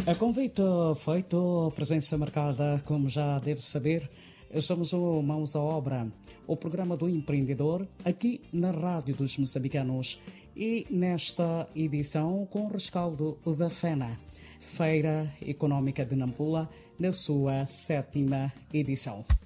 A convite feito, presença marcada, como já deve saber, somos o Mãos à Obra, o programa do empreendedor, aqui na Rádio dos Moçambicanos e nesta edição com o rescaldo da FENA, Feira Económica de Nampula, na sua 7ª edição.